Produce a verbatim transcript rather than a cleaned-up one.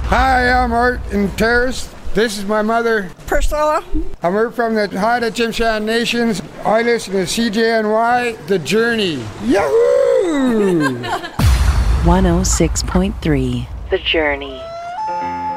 Hi, I'm Art and Terrace. This is my mother, Priscilla. And we're from the Haida Tsimshian Nations. I listen to C J N Y, The Journey. Yahoo! one oh six point three, The Journey.